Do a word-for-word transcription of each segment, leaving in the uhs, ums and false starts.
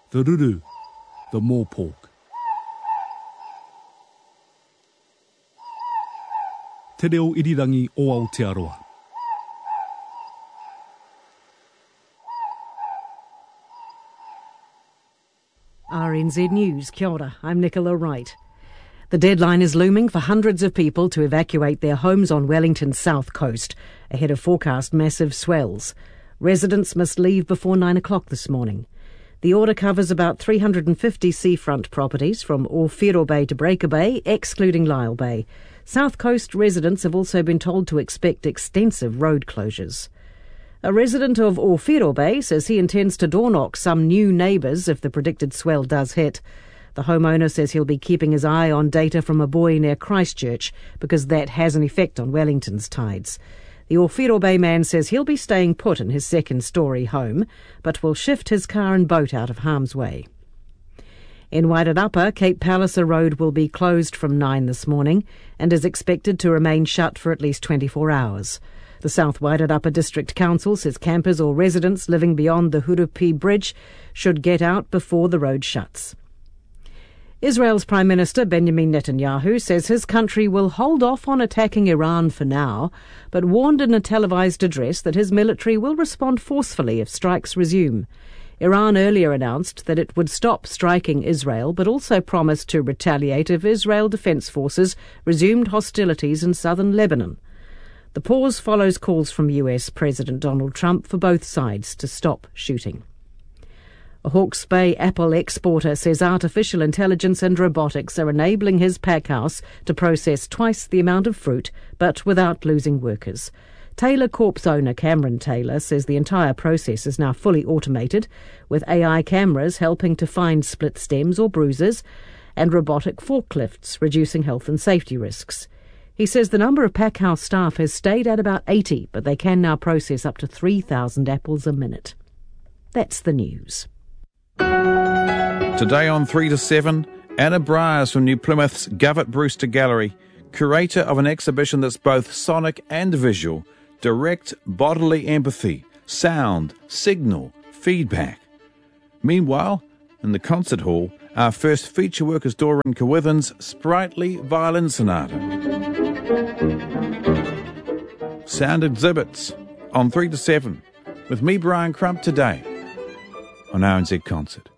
the ruru, the mōpork. Te reo irirangi o Aotearoa. R N Z News, kia ora, I'm Nicola Wright. The deadline is looming for hundreds of people to evacuate their homes on Wellington's south coast, ahead of forecast massive swells. Residents must leave before nine o'clock this morning. The order covers about three hundred fifty seafront properties from Ōwhiro Bay to Breaker Bay, excluding Lyall Bay. South Coast residents have also been told to expect extensive road closures. A resident of Ōwhiro Bay says he intends to door-knock some new neighbours if the predicted swell does hit. The homeowner says he'll be keeping his eye on data from a buoy near Christchurch because that has an effect on Wellington's tides. The Ōwhiro Bay man says he'll be staying put in his second-storey home, but will shift his car and boat out of harm's way. In Wairarapa, Cape Palliser Road will be closed from nine this morning and is expected to remain shut for at least twenty-four hours. The South Wairarapa District Council says campers or residents living beyond the Hurupi Bridge should get out before the road shuts. Israel's Prime Minister Benjamin Netanyahu says his country will hold off on attacking Iran for now, but warned in a televised address that his military will respond forcefully if strikes resume. Iran earlier announced that it would stop striking Israel, but also promised to retaliate if Israel Defense Forces resumed hostilities in southern Lebanon. The pause follows calls from U S President Donald Trump for both sides to stop shooting. A Hawke's Bay apple exporter says artificial intelligence and robotics are enabling his packhouse to process twice the amount of fruit, but without losing workers. Taylor Corp's owner Cameron Taylor says the entire process is now fully automated, with A I cameras helping to find split stems or bruises, and robotic forklifts reducing health and safety risks. He says the number of packhouse staff has stayed at about eighty, but they can now process up to three thousand apples a minute. That's the news. Today on three to seven, Anna Briers from New Plymouth's Govett Brewster Gallery, curator of an exhibition that's both sonic and visual, direct bodily empathy, sound, signal, feedback. Meanwhile, in the concert hall, our first feature work is Doreen Kawithin's Sprightly Violin Sonata. Sound exhibits on three to seven, with me, Brian Crump, today on R N Z Concert.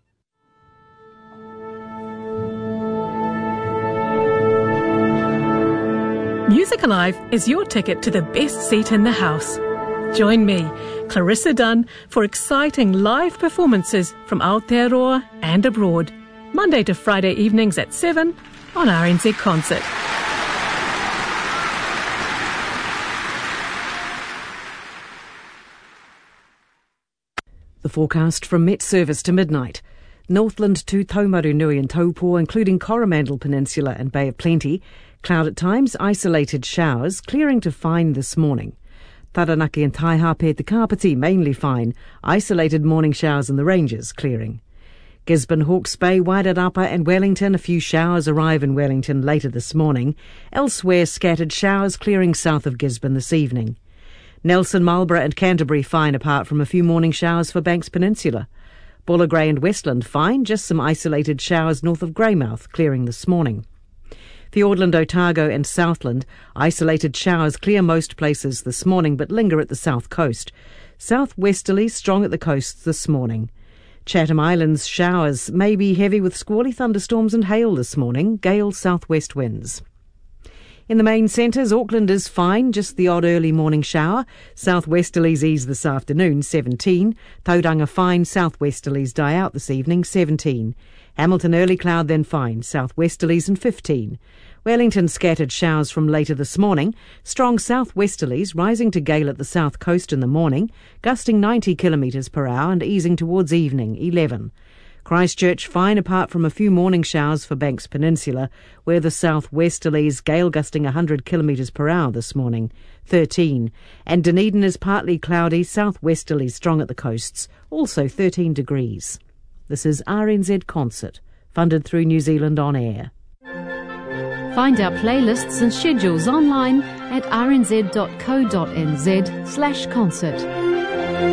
Music Alive is your ticket to the best seat in the house. Join me, Clarissa Dunn, for exciting live performances from Aotearoa and abroad, Monday to Friday evenings at seven on R N Z Concert. The forecast from Met Service to midnight. Northland to Taumarunui and Taupo, including Coromandel Peninsula and Bay of Plenty. Cloud at times, isolated showers, clearing to fine this morning. Taranaki and Taihape Te Kapiti, mainly fine. Isolated morning showers in the ranges, clearing. Gisborne, Hawke's Bay, Wairarapa and Wellington. A few showers arrive in Wellington later this morning. Elsewhere, scattered showers clearing south of Gisborne this evening. Nelson, Marlborough and Canterbury fine, apart from a few morning showers for Banks Peninsula. Buller Grey and Westland fine, just some isolated showers north of Greymouth, clearing this morning. Fiordland, Otago and Southland, isolated showers clear most places this morning but linger at the south coast. Southwesterlies strong at the coasts this morning. Chatham Islands showers may be heavy with squally thunderstorms and hail this morning, gale southwest winds. In the main centres, Auckland is fine, just the odd early morning shower. Southwesterlies ease this afternoon, seventeen. Tauranga fine, southwesterlies die out this evening, seventeen. Hamilton early cloud, then fine, southwesterlies and fifteen. Wellington scattered showers from later this morning. Strong southwesterlies rising to gale at the south coast in the morning, gusting ninety kilometres per hour and easing towards evening, eleven. Christchurch fine apart from a few morning showers for Banks Peninsula, where the southwesterlies gale gusting one hundred kilometres per hour this morning, thirteen. And Dunedin is partly cloudy, southwesterlies strong at the coasts, also thirteen degrees. This is R N Z Concert, funded through New Zealand On Air. Find our playlists and schedules online at r n z dot co dot n z slash concert.